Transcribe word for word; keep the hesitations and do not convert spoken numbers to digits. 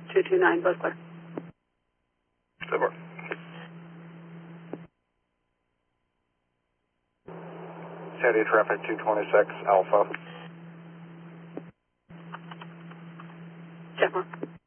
two two nine, both clear. Stable. Sandy traffic two twenty-six, Alpha. Check mark.